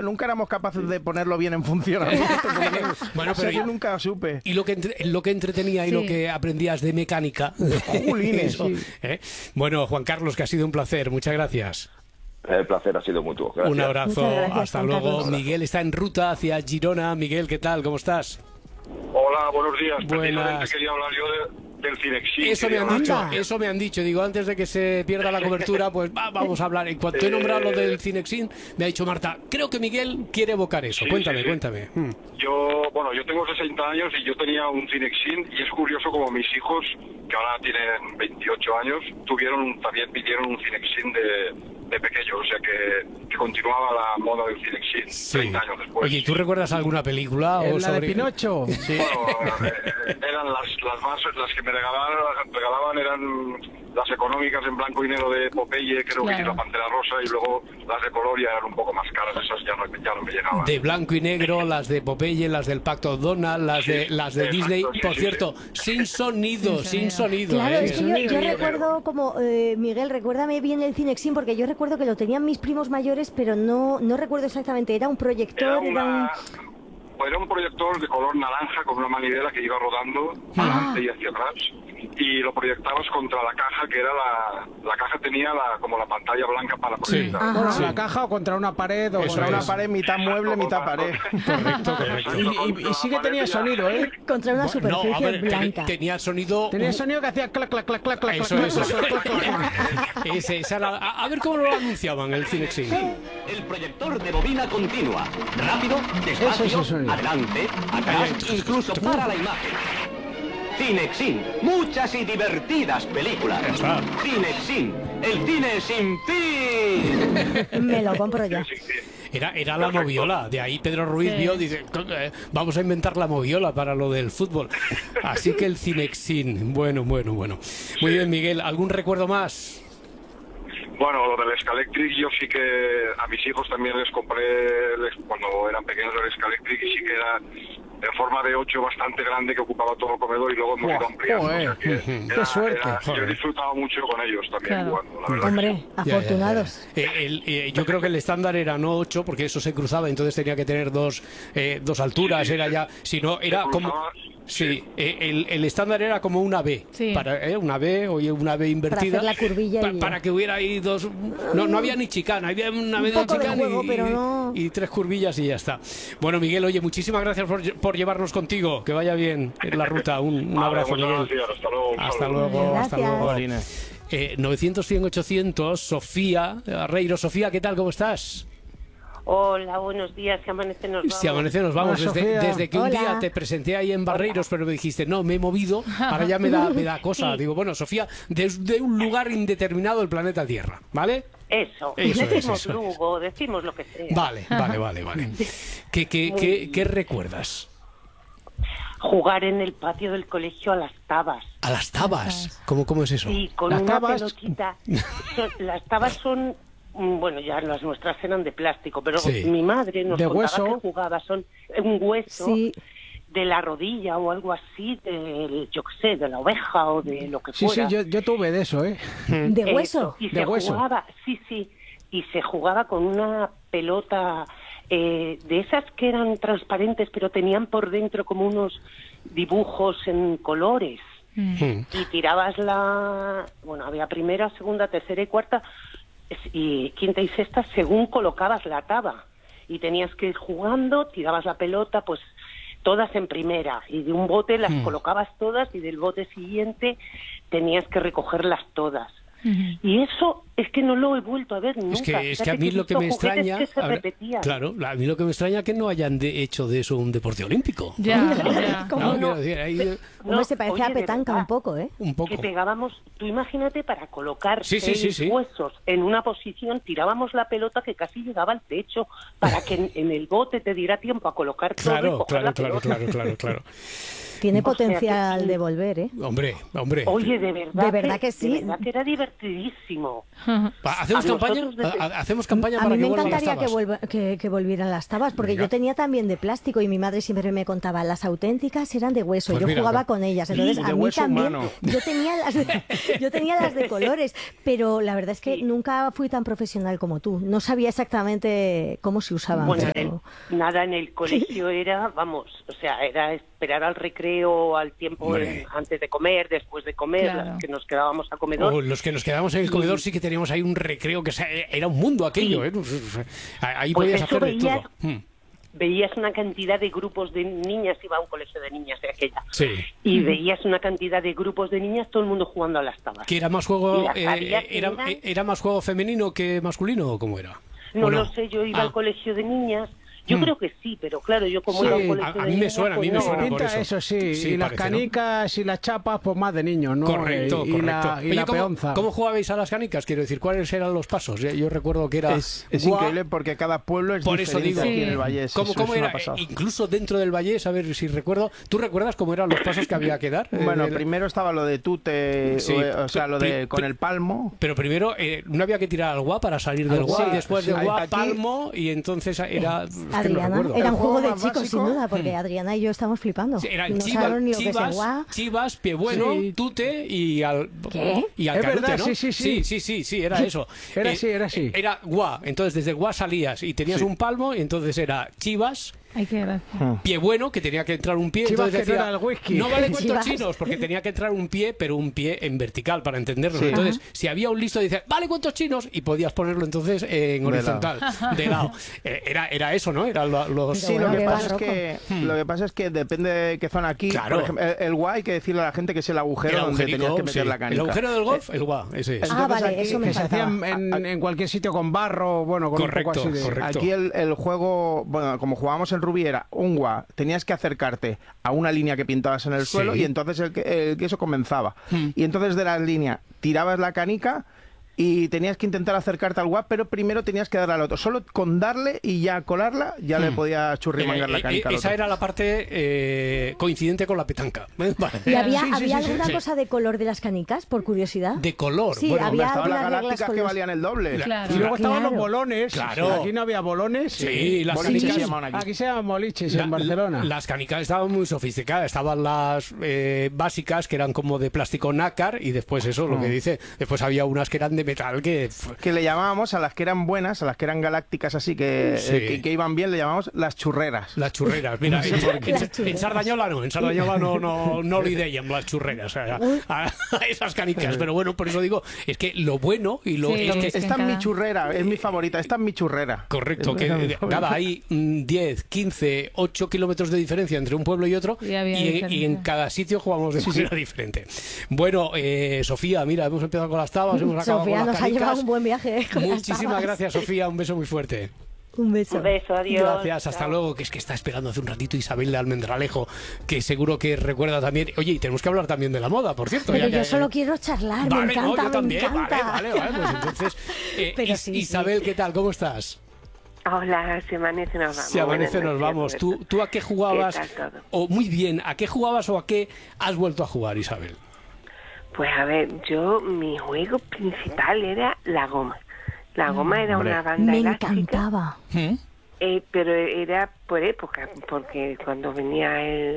nunca éramos capaces de ponerlo bien en funcionamiento. Bueno, pero yo nunca supe. Y lo que entretenía y lo que aprendías de mecánica. Julines, eso, ¿eh? Bueno, Juan Carlos, que ha sido un placer. Muchas gracias. El placer ha sido mutuo. Gracias. Un abrazo. Gracias, hasta Juan luego. Carlos. Miguel está en ruta hacia Girona. Miguel, ¿qué tal? ¿Cómo estás? Hola, buenos días. Buenas. Precisamente quería hablar yo del Cinexin. Eso me han dicho. Digo, antes de que se pierda la cobertura, pues vamos a hablar. En cuanto he nombrado lo del Cinexin, me ha dicho Marta, creo que Miguel quiere evocar eso. Sí, cuéntame. Yo tengo 60 años y yo tenía un Cinexin y es curioso como mis hijos, que ahora tienen 28 años, también pidieron un Cinexin de pequeños, o sea que continuaba la moda del Cinexin 30 años después. Oye, ¿tú recuerdas alguna película? ¿La de Pinocho? Sí. Bueno, eran las que me regalaban eran las económicas en blanco y negro de Popeye, creo que sí, la Pantera Rosa, y luego las de color ya eran un poco más caras, esas ya no me llegaban. De blanco y negro, las de Popeye, las del Pacto Donald, las de Disney. Por cierto, sin sonido. Claro, es que yo recuerdo como, Miguel, recuérdame bien el Cinexin, porque yo recuerdo que lo tenían mis primos mayores, pero no recuerdo exactamente. ¿Era un proyector? Era un proyector de color naranja con una manivela que iba rodando adelante y hacia atrás, y lo proyectabas contra la caja, que era la caja tenía como la pantalla blanca para proyectar. Contra la caja o contra una pared, o contra una pared, mitad mueble, mitad pared. Correcto. Y sí que tenía sonido, ¿eh? Contra una superficie blanca. Tenía sonido... Tenía sonido que hacía clac, clac, clac, clac, clac. Eso. A ver cómo lo anunciaban el Cinexin. El proyector de bobina continua. Rápido, despacio, adelante, atrás, incluso para la imagen. Cinexin, muchas y divertidas películas. Cinexin, el cine sin fin. Me lo compro ya. Era la moviola, de ahí Pedro Ruiz dice, vamos a inventar la moviola para lo del fútbol. Así que el Cinexin, bueno. Muy bien, Miguel, ¿algún recuerdo más? Bueno, lo del Scalectric, yo sí que a mis hijos también les compré cuando eran pequeños el Scalectric, y sí que era en forma de 8 bastante grande, que ocupaba todo el comedor, y luego hemos ido ampliando. O sea que ¡Qué suerte! Yo disfrutaba mucho con ellos también jugando, la verdad. Hombre, afortunados. Yo creo que el estándar era no 8, porque eso se cruzaba, entonces tenía que tener dos alturas, era ya... Si no, era como... Sí, el estándar era como una B, una B o una B invertida, para hacer la curvilla para que hubiera ahí dos, no había ni chicana, había una B de chicana y 3 curvillas y ya está. Bueno, Miguel, oye, muchísimas gracias por llevarnos contigo, que vaya bien en la ruta, un abrazo, Miguel. Gracias, hasta luego. 900-100-800, Sofía Arreiro. Sofía, ¿qué tal? ¿Cómo estás? Hola, buenos días. Si amanece nos vamos. Si amanece nos vamos. Desde que un día te presenté ahí en Barreiros, pero me dijiste, no, me he movido, ahora ya me da cosa. Sí. Digo, bueno, Sofía, desde un lugar indeterminado del planeta Tierra, ¿vale? Eso decimos Lugo, decimos lo que sea. Vale. ¿Qué recuerdas? Jugar en el patio del colegio a las tabas. ¿A las tabas? ¿Cómo es eso? Sí, con una pelotita. Las tabas son... Bueno, ya las nuestras eran de plástico, pero mi madre nos contaba que jugaba, son un hueso de la rodilla o algo así, yo qué sé, de la oveja o de lo que fuera. Sí, yo tuve de eso, ¿eh? ¿De hueso? Y se jugaba, y se jugaba con una pelota de esas que eran transparentes, pero tenían por dentro como unos dibujos en colores. Y tirabas había primera, segunda, tercera y cuarta, y quinta y sexta según colocabas la taba, y tenías que ir jugando, tirabas la pelota pues todas en primera, y de un bote las colocabas todas, y del bote siguiente tenías que recogerlas todas. Y eso es que no lo he vuelto a ver nunca. Es que a mí lo que me extraña... Que se repetían. Claro, a mí lo que me extraña es que no hayan hecho de eso un deporte olímpico. Se parece a petanca un poco, ¿eh? Un poco. Que pegábamos, tú imagínate, para colocar 6 huesos en una posición, tirábamos la pelota que casi llegaba al techo, para que en el bote te diera tiempo a colocar todo y coger la pelota. Claro. Tiene potencial de volver, ¿eh? Hombre. Oye, de verdad que sí. De verdad que era divertidísimo. ¿Hacemos campaña para que vuelvan las tabas? A mí me encantaría que volvieran las tabas, porque yo tenía también de plástico y mi madre siempre me contaba, las auténticas eran de hueso, yo jugaba con ellas, entonces a mí también, yo tenía las de colores, pero la verdad es que nunca fui tan profesional como tú, no sabía exactamente cómo se usaban. Bueno, nada en el colegio era, vamos, o sea, era esperar al recreo, al tiempo antes de comer, después de comer, los que nos quedábamos a comedor. Los que nos quedábamos en el comedor sí que teníamos ahí un recreo que era un mundo aquello, ahí podías hacer de todo. Veías una cantidad de grupos de niñas, iba a un colegio de niñas de aquella, y veías una cantidad de grupos de niñas, todo el mundo jugando a las tabas. ¿Que era más juego, era más juego femenino que masculino o cómo era? No lo sé, yo iba al colegio de niñas. Yo creo que sí, pero claro, yo como iba a un colegio a mí me suena, por eso sí, y las canicas y las chapas, pues más de niños, ¿no? Correcto. Y la peonza. ¿Cómo jugabais a las canicas? Quiero decir, ¿cuáles eran los pasos? Yo recuerdo que era... Es increíble porque cada pueblo es diferente. Por eso digo, aquí en el Vallés. ¿Cómo era? Incluso dentro del Vallés, a ver si recuerdo... ¿Tú recuerdas cómo eran los pasos que había que dar? Bueno, primero estaba lo de tute, o sea, lo de con el palmo. Pero primero, ¿no había que tirar al guá para salir del guá? Y después del guá, palmo, y entonces era... Adriana, era un juego de chicos, sin duda, porque Adriana y yo estamos flipando. Sí, eran chivas, pie bueno, tute y al canute, ¿no? Sí, era eso. Era así. Era guá, entonces desde guá salías y tenías un palmo y entonces era chivas. Pie bueno, que tenía que entrar un pie. Chivas, entonces decía, no, whisky. No vale cuentos chinos, porque tenía que entrar un pie, pero un pie en vertical para entenderlo. Sí. Entonces, si había un listo, decía, vale cuentos chinos, y podías ponerlo entonces en horizontal, de lado. Era eso, ¿no? Eran los... Sí, lo que pasa es que depende de qué zona aquí. Claro. Por ejemplo, el guá hay que decirle a la gente que es el agujero donde tenías que meter la canica. El agujero del golf, el guá, ese es. Vale, aquí, eso me que se hacía en cualquier sitio con barro, bueno, con un poco así de... Correcto. Aquí el juego, bueno, como jugábamos en Rubí era un guá, tenías que acercarte a una línea que pintabas en el suelo y entonces el queso comenzaba. Y entonces de la línea tirabas la canica y tenías que intentar acercarte al guap, pero primero tenías que darle al otro. Solo con darle y ya colarla, ya le podía churrimangar la canica al otro. Esa era la parte coincidente con la petanca. Vale. ¿Y había alguna cosa de color de las canicas, por curiosidad? ¿De color? Sí, bueno, había estaban las galácticas que valían el doble. Claro. Y luego estaban los bolones. Claro. Aquí no había bolones. Sí, las boliches canicas se llamaban aquí. Aquí se llaman boliches en Barcelona. Las canicas estaban muy sofisticadas. Estaban las básicas, que eran como de plástico nácar, y después eso, lo que dice, después había unas que eran de metal que le llamábamos a las que eran buenas, a las que eran galácticas así, que iban bien, le llamábamos las churreras. Las churreras, mira, en Sardañola no lo ideían las churreras a esas canicas, pero bueno, por eso digo, es que lo bueno y lo... Sí, es que esta es mi churrera, es mi favorita, esta es mi churrera. Correcto, que nada, hay 10, 15, 8 kilómetros de diferencia entre un pueblo y otro, y en cada sitio jugamos de manera diferente. Bueno, Sofía, mira, hemos empezado con las tabas, hemos acabado con las canicas. Lleva un buen viaje. Muchísimas gracias, Sofía. Un beso muy fuerte. Un beso. Adiós. Gracias, hasta luego. Que es que está esperando hace un ratito Isabel de Almendralejo, que seguro que recuerda también. Oye, y tenemos que hablar también de la moda, por cierto. Pero yo solo quiero charlar, vale, me encanta, yo también. me encanta. Vale, pues entonces, Isabel, ¿qué tal? ¿Cómo estás? Hola, si amanece nos vamos. Si amanece nos vamos. ¿Tú a qué jugabas? O muy bien, ¿a qué jugabas o a qué has vuelto a jugar, Isabel? Pues a ver, mi juego principal era la goma. La goma era una banda elástica. Me encantaba. Pero era por época, porque cuando venía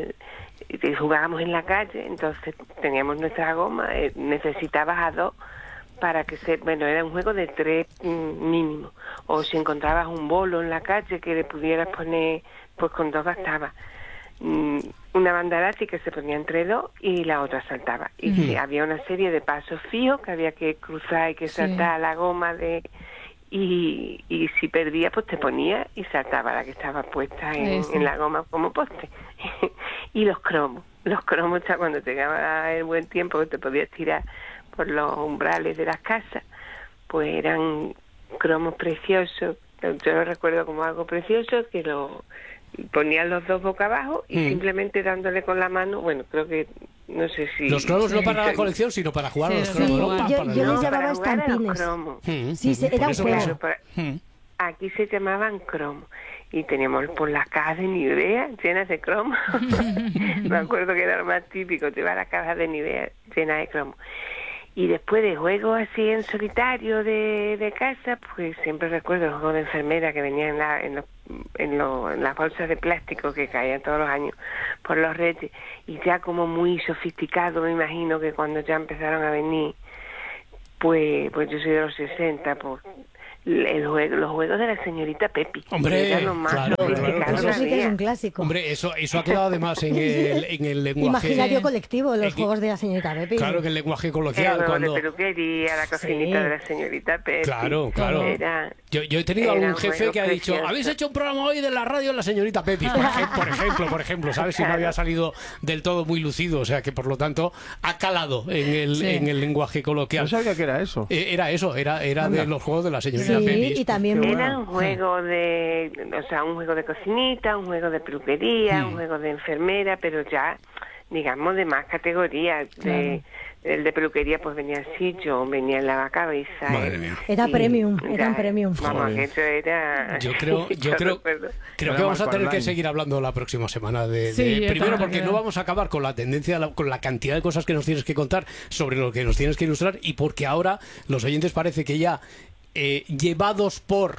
jugábamos en la calle, entonces teníamos nuestra goma, necesitabas a dos para que era un juego de 3 mínimo. O si encontrabas un bolo en la calle que le pudieras poner, pues con 2 bastaba. Una banda elástica se ponía entre 2 y la otra saltaba. Y sí, había una serie de pasos fijos que había que cruzar y que saltar la goma y si perdía, pues te ponía y saltaba la que estaba puesta en la goma como poste. Y los cromos, cuando te llegaba el buen tiempo que te podías tirar por los umbrales de las casas, pues eran cromos preciosos. Yo lo recuerdo como algo precioso, que lo ponían los dos boca abajo y simplemente dándole con la mano, bueno, creo que, no sé si... Los cromos no para la colección, sino para jugar a los cromos, ¿no? Yo les llamaba estampines. Sí, era un juego. Aquí se llamaban cromos. Y teníamos por las cajas de Nivea llenas de cromos. Me acuerdo que era lo más típico, te iba a la caja de Nivea llena de cromos. Y después de juegos así en solitario de casa, pues siempre recuerdo los juegos de enfermera que venían en las bolsas de plástico que caían todos los años por los Reyes, y ya como muy sofisticado, me imagino que cuando ya empezaron a venir, pues yo soy de los 60, pues los juegos de la señorita Pepi. Hombre, claro. Eso sí que es un clásico. Hombre, eso ha quedado además en el lenguaje imaginario colectivo, los juegos de la señorita Pepi. Claro, que el lenguaje coloquial. Cuando de peluquería, la cocinita de la señorita Pepi. Claro. Yo he tenido algún jefe que ha dicho, ¿habéis hecho un programa hoy de la radio de la señorita Pepi? Por ejemplo, ¿sabes? Si no había salido del todo muy lucido, o sea que por lo tanto ha calado en el lenguaje coloquial. No sabía que era eso. Era de los juegos de la señorita Pepi. Y también era un juego un juego de cocinita, un juego de peluquería, un juego de enfermera, pero ya, digamos, de más categorías. El de peluquería pues venía el sitio, venía el lavacabezas. Madre mía. Eran premium. Vamos, eso era... Yo creo que vamos a tener que seguir hablando la próxima semana primero porque no vamos a acabar con la tendencia, con la cantidad de cosas que nos tienes que contar sobre lo que nos tienes que ilustrar, y porque ahora los oyentes parece que ya llevados por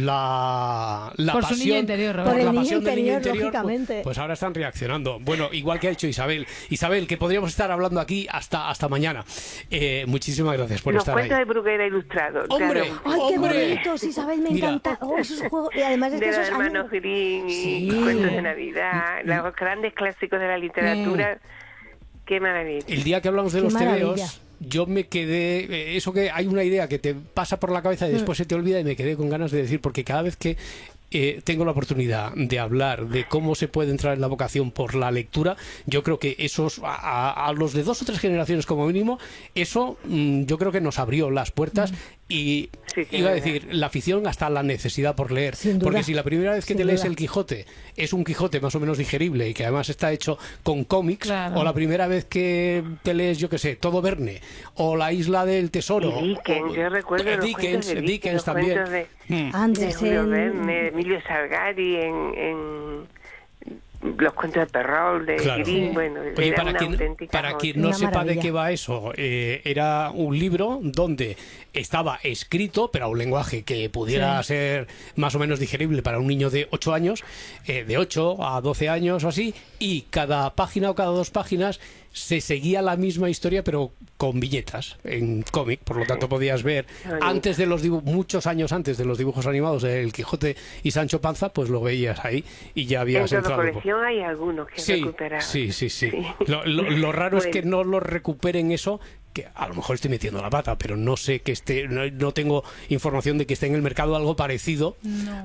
la por pasión, su niño interior, por la el pasión del niño interior, lógicamente. pues ahora están reaccionando. Bueno, igual que ha hecho Isabel, que podríamos estar hablando aquí hasta mañana. Muchísimas gracias por estar ahí. Los cuentos de Bruguera ilustrados. ¡Hombre! Claro. ¡Ay, qué bonitos, Isabel! Me encanta. Esos juegos. Y además es que de los esos hermanos Grimm y cuentos de Navidad, los grandes clásicos de la literatura. ¡Qué maravilla! El día que hablamos de los tebeos, yo me quedé, eso que hay una idea que te pasa por la cabeza y después se te olvida, y me quedé con ganas de decir, porque cada vez que tengo la oportunidad de hablar de cómo se puede entrar en la vocación por la lectura, yo creo que esos a los de 2 o 3 generaciones como mínimo, eso yo creo que nos abrió las puertas y iba a decir, la afición hasta la necesidad por leer, porque si la primera vez que te lees el Quijote es un Quijote más o menos digerible y que además está hecho con cómics, o la primera vez que te lees, yo que sé, Todo Verne o La Isla del Tesoro, yo recuerdo Dickens también, Andersen, de Emilio Salgari en los cuentos de Perrault, de Grimm, bueno, oye, para quien no sepa de qué va eso, era un libro donde estaba escrito, pero a un lenguaje que pudiera ser más o menos digerible para un niño de 8 años, de 8 a 12 años o así, y cada página o cada 2 páginas se seguía la misma historia, pero con viñetas en cómic, por lo tanto podías ver antes de los muchos años antes de los dibujos animados de El Quijote y Sancho Panza, pues lo veías ahí y ya habías entrado. En la colección hay algunos que recuperar. Sí. Lo raro es que no lo recuperen eso, que a lo mejor estoy metiendo la pata, pero no sé que no tengo información de que esté en el mercado algo parecido.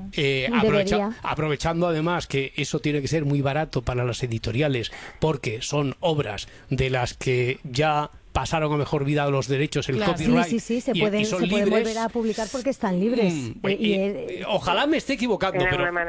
Aprovechando además que eso tiene que ser muy barato para las editoriales, porque son obras de las que ya pasaron a mejor vida los derechos, el copyright. Sí, se pueden volver a publicar porque están libres. Ojalá me esté equivocando,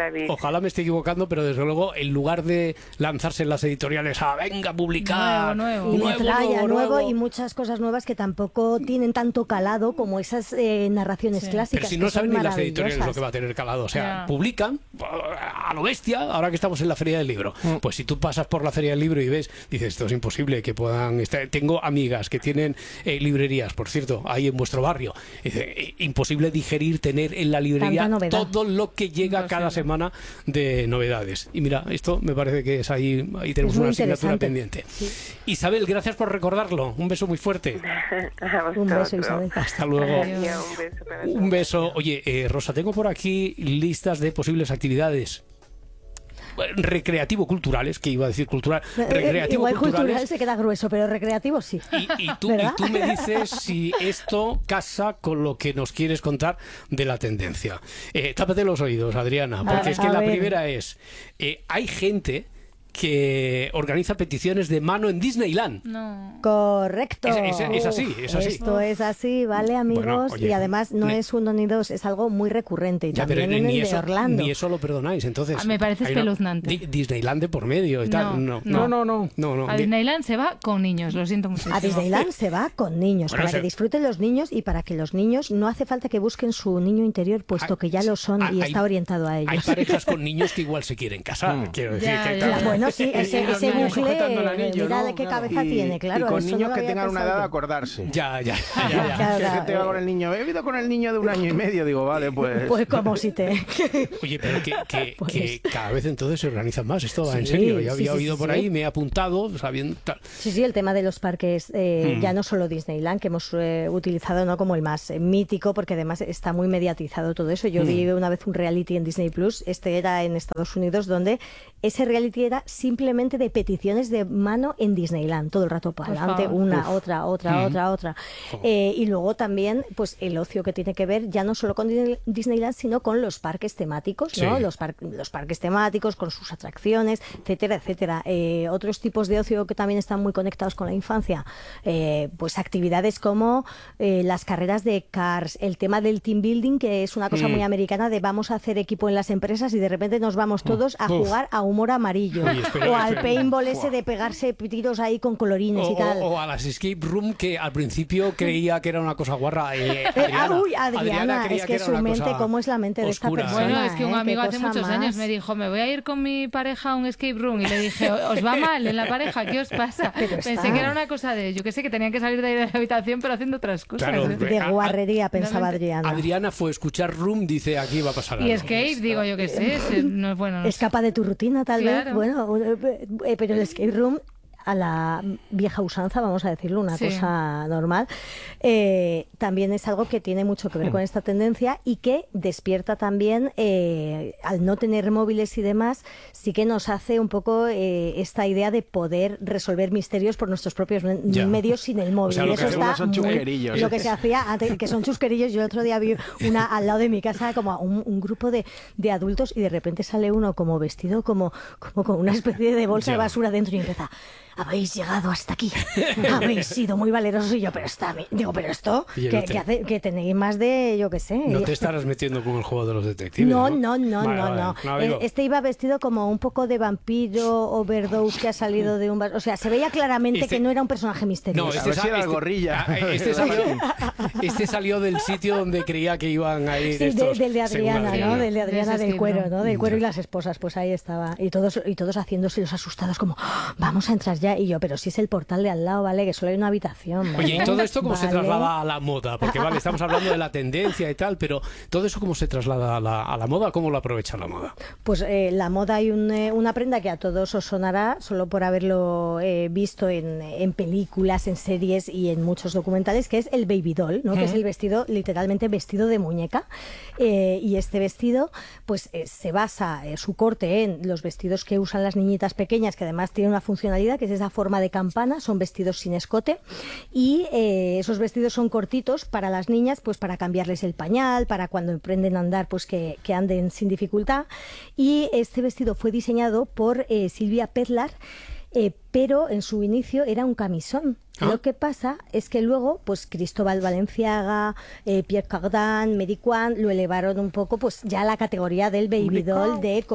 pero desde luego, en lugar de lanzarse en las editoriales a venga a publicar nuevo y muchas cosas nuevas que tampoco tienen tanto calado como esas narraciones clásicas. Pero si no saben ni las editoriales lo que va a tener calado, o sea, publican a lo bestia, ahora que estamos en la Feria del Libro. Pues si tú pasas por la Feria del Libro y ves, dices, esto es imposible que puedan estar. Tengo amigas que tienen librerías, por cierto, ahí en vuestro barrio. Imposible digerir tener en la librería todo lo que llega cada semana de novedades. Y mira, esto me parece que es ahí tenemos una asignatura pendiente. Isabel, gracias por recordarlo. Un beso muy fuerte. Un beso, Isabel. Hasta luego. Un beso. Oye, Rosa, tengo por aquí listas de posibles actividades recreativo-culturales, que iba a decir cultural, recreativo-culturales. Cultural se queda grueso, pero recreativo sí. Y tú me dices si esto casa con lo que nos quieres contar de la tendencia. Tápate los oídos, Adriana, porque es que la primera es, hay gente que organiza peticiones de mano en Disneyland. No. Correcto. Es así. Esto es así, ¿vale, amigos? Bueno, oye, y además no es uno ni dos, es algo muy recurrente. Y también en el de Orlando. Ni eso lo perdonáis, entonces. Me parece espeluznante. Disneyland de por medio y tal. No. A Disneyland se va con niños, lo siento muchísimo. A Disneyland se va con niños, para que disfruten los niños y para que los niños no hace falta que busquen su niño interior, puesto que ya lo son y está orientado a ellos. Hay parejas con niños que igual se quieren casar, quiero decir. Bueno, sí, ese bucle, mira qué cabeza tiene, claro. Y con niños que tengan una edad de acordarse. Ya. Que gente va con el niño, he ido con el niño de 1 año y medio, digo, vale, pues... Pues como si te... Oye, pero que cada vez entonces se organizan más, esto va en serio. Ya había oído por ahí, me he apuntado, sabiendo tal. Sí, el tema de los parques, ya no solo Disneyland, que hemos utilizado no como el más mítico, porque además está muy mediatizado todo eso. Yo vi una vez un reality en Disney Plus, este era en Estados Unidos, donde ese reality era simplemente de peticiones de mano en Disneyland, todo el rato para adelante, una, otra. Y luego también, pues el ocio que tiene que ver ya no solo con Disneyland, sino con los parques temáticos, ¿no? Los parques temáticos, con sus atracciones, etcétera, etcétera. Otros tipos de ocio que también están muy conectados con la infancia, pues actividades como las carreras de cars, el tema del team building, que es una cosa muy americana de vamos a hacer equipo en las empresas y de repente nos vamos todos a jugar a humor amarillo. O al paintball ese de pegarse tiros ahí con colorines y tal. O a las escape room, que al principio creía que era una cosa guarra. Adriana, es que su mente, ¿cómo es la mente de esta persona? Bueno, es que un amigo hace muchos años me dijo, me voy a ir con mi pareja a un escape room, y le dije, ¿os va mal en la pareja? ¿Qué os pasa? Pensé que era una cosa de, yo que sé, que tenían que salir de ahí de la habitación, pero haciendo otras cosas. Claro, de guarrería, pensaba Adriana. Adriana fue a escuchar Room, dice, aquí va a pasar algo. Y escape, digo, yo que sé, no es bueno. Escapa de tu rutina, tal vez. Bueno, pero el escape room, a la vieja usanza, vamos a decirlo, una cosa normal, también es algo que tiene mucho que ver con esta tendencia y que despierta también, al no tener móviles y demás, sí que nos hace un poco esta idea de poder resolver misterios por nuestros propios medios sin el móvil. O sea, y eso está son chusquerillos. Lo que se hacía antes, que son chusquerillos. Yo el otro día vi una al lado de mi casa, como un grupo de adultos, y de repente sale uno como vestido como con una especie de bolsa de basura dentro y empieza: habéis llegado hasta aquí, habéis sido muy valerosos. Y yo, pero está bien. Digo, pero esto, que tenéis más de, yo qué sé. No te estarás metiendo con el juego de los detectives. No. Vale, este iba vestido como un poco de vampiro overdose que ha salido de un bar. O sea, se veía claramente que no era un personaje misterioso. No, este era el gorrilla. Este salió del sitio donde creía que iban a ir. Sí, del de Adriana, ¿no? Del de Adriana, del cuero, ¿no? Del cuero y las esposas, pues ahí estaba. Y todos haciéndose los asustados, como, vamos a entrar ya. Y yo, pero si es el portal de al lado, ¿vale? Que solo hay una habitación, ¿vale? Oye, ¿y todo esto cómo se traslada a la moda? Porque vale, estamos hablando de la tendencia y tal, pero ¿todo eso cómo se traslada a la moda? ¿Cómo lo aprovecha la moda? Pues la moda, hay una prenda que a todos os sonará solo por haberlo visto en películas, en series y en muchos documentales, que es el baby doll, ¿no? Que es el vestido, literalmente vestido de muñeca. Y este vestido, pues se basa su corte en los vestidos que usan las niñitas pequeñas, que además tiene una funcionalidad, que es esa forma de campana, son vestidos sin escote, y esos vestidos son cortitos para las niñas, pues para cambiarles el pañal, para cuando emprenden a andar, pues que anden sin dificultad. Y este vestido fue diseñado por Silvia Pedlar, pero en su inicio era un camisón. Lo que pasa es que luego, pues Cristóbal Valenciaga, Pierre Cardin, Mary Quant lo elevaron un poco, pues ya a la categoría del baby doll de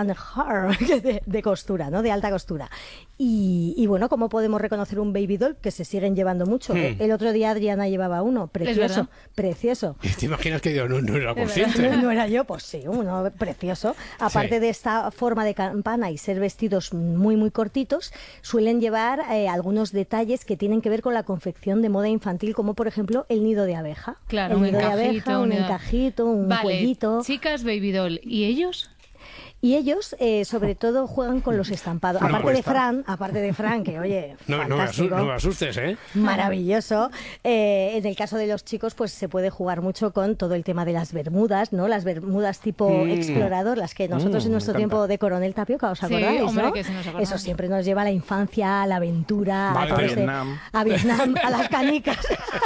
costura, ¿no? De alta costura. Y bueno, ¿cómo podemos reconocer un baby doll? Que se siguen llevando mucho. El otro día Adriana llevaba uno, precioso. ¿Te imaginas que yo no era consciente? No era yo, pues sí, uno precioso. Aparte de esta forma de campana y ser vestidos muy, muy cortitos, suelen llevar algunos detalles que tienen que ver con la confección de moda infantil, como por ejemplo el nido de abeja. Claro, un encajito, un cuellito. Chicas baby doll, ¿y ellos? Y ellos, sobre todo, juegan con los estampados. Aparte de Fran, que oye, fantástico. No me asustes, ¿eh? Maravilloso. En el caso de los chicos, pues se puede jugar mucho con todo el tema de las bermudas, ¿no? Las bermudas tipo explorador, las que nosotros en nuestro tiempo de Coronel Tapioca, ¿os acordáis? Sí, hombre, ¿no? que se nos acordamos. Eso siempre nos lleva a la infancia, a la aventura, a Vietnam. A Vietnam, a las canicas.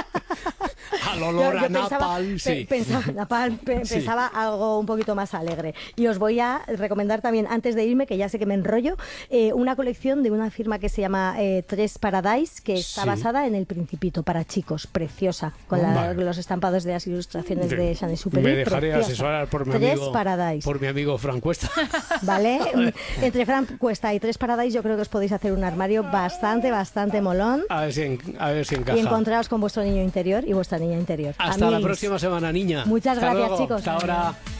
Al olor a napalm, pensaba algo un poquito más alegre. Y os voy a recomendar también, antes de irme, que ya sé que me enrollo, una colección de una firma que se llama Tres Paradise, que está basada en El Principito, para chicos, preciosa, con los estampados de las ilustraciones de Saint-Exupéry. Me dejaré asesorar por mi amigo Fran Cuesta. ¿Vale? Entre Fran Cuesta y Tres Paradise, yo creo que os podéis hacer un armario bastante molón. A ver si encaja. Y encontraros con vuestro niño interior y vuestra niña interior. Hasta la próxima semana, niña. Muchas gracias, luego. chicos. Hasta ahora.